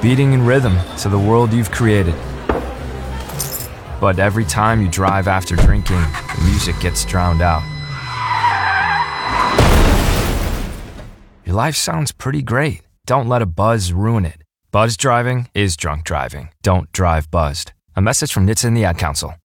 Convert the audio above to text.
beating in rhythm to the world you've created. But every time you drive after drinking, the music gets drowned out. Your life sounds pretty great. Don't let a buzz ruin it. Buzz driving is drunk driving. Don't drive buzzed. A message from NHTSA and the Ad Council.